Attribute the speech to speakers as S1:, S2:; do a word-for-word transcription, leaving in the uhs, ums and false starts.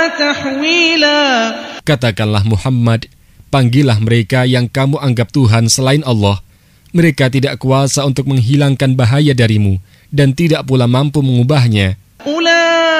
S1: Katakanlah Muhammad, panggillah mereka yang kamu anggap Tuhan selain Allah. Mereka tidak kuasa untuk menghilangkan bahaya darimu dan tidak pula mampu mengubahnya.